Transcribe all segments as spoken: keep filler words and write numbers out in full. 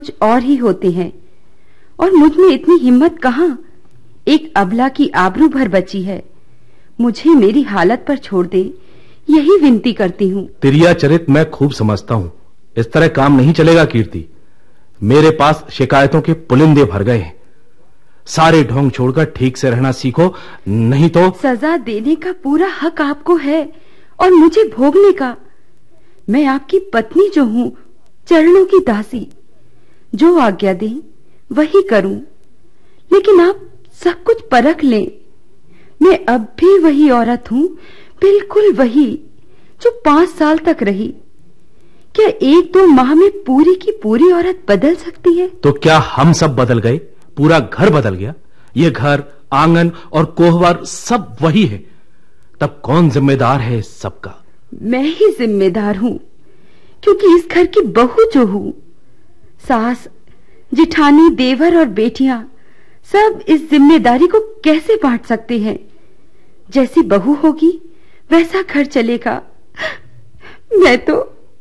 कुछ और ही होते हैं और मुझ में इतनी हिम्मत कहाँ। एक अबला की आबरू भर बची है। मुझे मेरी हालत पर छोड़ दे, यही विनती करती हूँ। तिरिया चरित मैं खूब समझता हूँ। इस तरह काम नहीं चलेगा कीर्ति। मेरे पास शिकायतों के पुलिंदे भर गए हैं। सारे ढोंग छोड़कर ठीक से रहना सीखो, नहीं तो। सजा देने का पूरा हक आपको है और मुझे भोगने का। मैं आपकी पत्नी जो हूँ, चरणों की दासी। जो आज्ञा दें वही करूं, लेकिन आप सब कुछ परख लें। मैं अब भी वही औरत हूं, बिल्कुल वही जो पांच साल तक रही। क्या एक दो माह में पूरी की पूरी औरत बदल सकती है? तो क्या हम सब बदल गए? पूरा घर बदल गया। ये घर, आंगन और कोहवर सब वही है। तब कौन जिम्मेदार है इस सब का? मैं ही जिम्मेदार हूं, क्योंकि इस घर की बहू जो हूं। सास, जिठानी, देवर और बेटियां सब इस जिम्मेदारी को कैसे बांट सकते हैं? जैसी बहू होगी वैसा घर चलेगा। मैं तो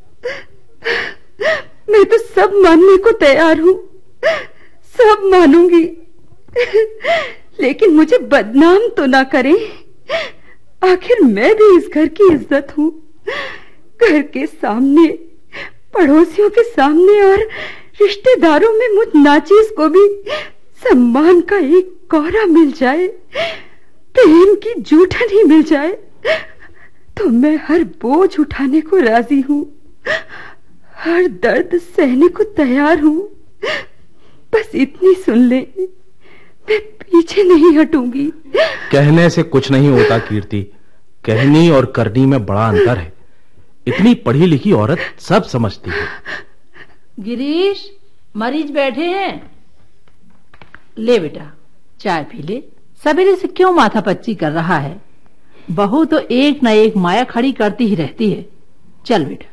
मैं तो सब मानने को तैयार हूं, सब मानूंगी, लेकिन मुझे बदनाम तो ना करें। आखिर मैं भी इस घर की इज्जत हूं। घर के सामने, पड़ोसियों के सामने और रिश्तेदारों में मुझ नाचीज को भी सम्मान का एक कोहरा मिल जाए, प्रेम की जूठन ही मिल जाए, तो मैं हर बोझ उठाने को राजी हूं, हर दर्द सहने को तैयार हूं। बस इतनी सुन ले, मैं पीछे नहीं हटूंगी। कहने से कुछ नहीं होता कीर्ति। कहनी और करनी में बड़ा अंतर है। इतनी पढ़ी लिखी औरत सब समझती है। गिरीश, मरीज बैठे हैं, ले बेटा चाय पी ले। सवेरे से क्यों माथा पच्ची कर रहा है? बहू तो एक न एक माया खड़ी करती ही रहती है। चल बेटा।